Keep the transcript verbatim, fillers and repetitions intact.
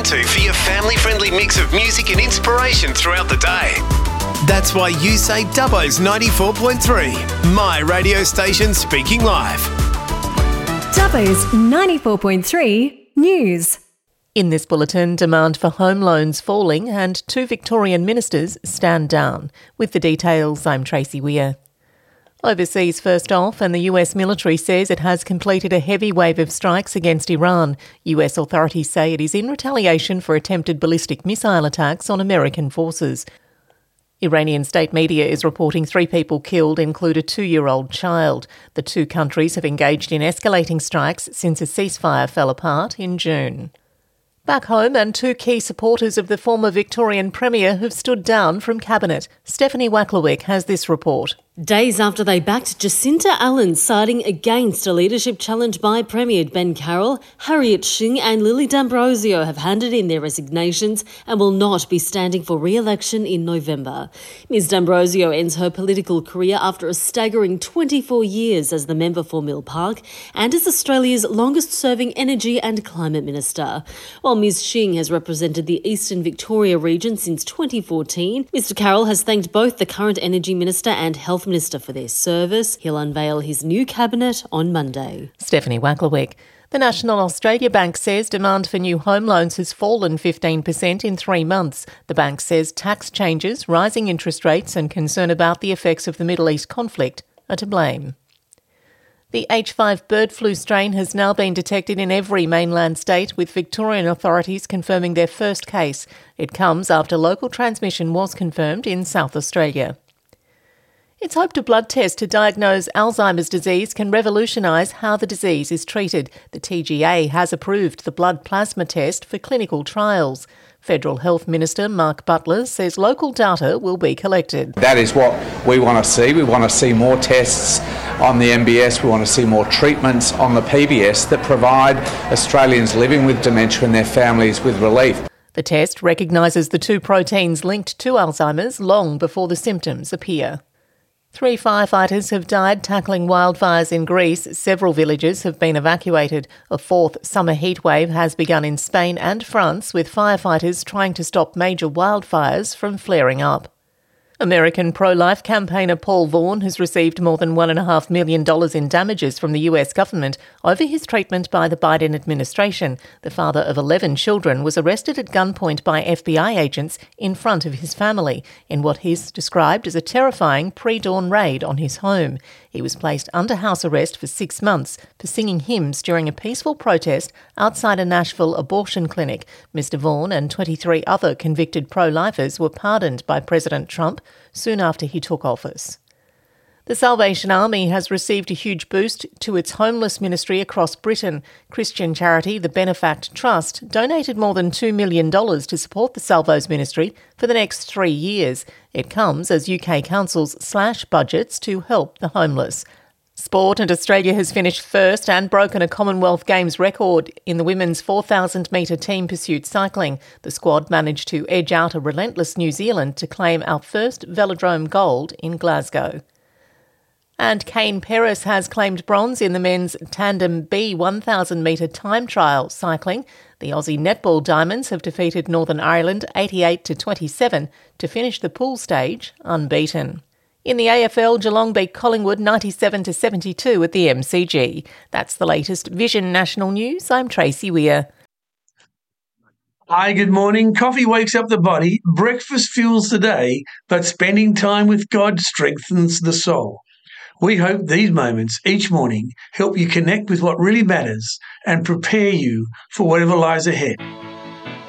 to for your family-friendly mix of music and inspiration throughout the day. That's why you say Dubbo's ninety-four point three, my radio station speaking live. Dubbo's ninety-four point three News. In this bulletin, demand for home loans falling and two Victorian ministers stand down. With the details, I'm Tracy Weir. Overseas first off, and the U S military says it has completed a heavy wave of strikes against Iran. U S authorities say it is in retaliation for attempted ballistic missile attacks on American forces. Iranian state media is reporting three people killed, include a two-year-old child. The two countries have engaged in escalating strikes since a ceasefire fell apart in June. Back home, and two key supporters of the former Victorian Premier have stood down from Cabinet. Stephanie Wacklewick has this report. Days after they backed Jacinta Allen, siding against a leadership challenge by Premier Ben Carroll, Harriet Shing and Lily D'Ambrosio have handed in their resignations and will not be standing for re-election in November. Ms D'Ambrosio ends her political career after a staggering twenty-four years as the member for Mill Park and as Australia's longest-serving Energy and Climate Minister. While Ms Shing has represented the Eastern Victoria region since twenty fourteen, Mr Carroll has thanked both the current Energy Minister and Health Minister for their service. He'll unveil his new cabinet on Monday. Stephanie Wacklewick. The National Australia Bank says demand for new home loans has fallen fifteen percent in three months. The bank says tax changes, rising interest rates and concern about the effects of the Middle East conflict are to blame. The H five bird flu strain has now been detected in every mainland state, with Victorian authorities confirming their first case. It comes after local transmission was confirmed in South Australia. It's hoped a blood test to diagnose Alzheimer's disease can revolutionise how the disease is treated. The T G A has approved the blood plasma test for clinical trials. Federal Health Minister Mark Butler says local data will be collected. That is what we want to see. We want to see more tests on the M B S. We want to see more treatments on the P B S that provide Australians living with dementia and their families with relief. The test recognises the two proteins linked to Alzheimer's long before the symptoms appear. Three firefighters have died tackling wildfires in Greece. Several villages have been evacuated. A fourth summer heatwave has begun in Spain and France, with firefighters trying to stop major wildfires from flaring up. American pro-life campaigner Paul Vaughan has received more than one point five million dollars in damages from the U S government over his treatment by the Biden administration. The father of eleven children was arrested at gunpoint by F B I agents in front of his family in what he's described as a terrifying pre-dawn raid on his home. He was placed under house arrest for six months for singing hymns during a peaceful protest outside a Nashville abortion clinic. Mister Vaughan and twenty-three other convicted pro-lifers were pardoned by President Trump soon after he took office. The Salvation Army has received a huge boost to its homeless ministry across Britain. Christian charity the Benefact Trust donated more than two million dollars to support the Salvos ministry for the next three years. It comes as U K councils slash budgets to help the homeless. Sport, and Australia has finished first and broken a Commonwealth Games record in the women's four thousand metre team pursuit cycling. The squad managed to edge out a relentless New Zealand to claim our first velodrome gold in Glasgow. And Kane Perez has claimed bronze in the men's Tandem B one thousand metre time trial cycling. The Aussie netball Diamonds have defeated Northern Ireland eighty-eight to twenty-seven to finish the pool stage unbeaten. In the A F L, Geelong beat Collingwood ninety-seven to seventy-two at the M C G. That's the latest Vision National News. I'm Tracy Weir. Hi, good morning. Coffee wakes up the body, breakfast fuels the day, but spending time with God strengthens the soul. We hope these moments each morning help you connect with what really matters and prepare you for whatever lies ahead.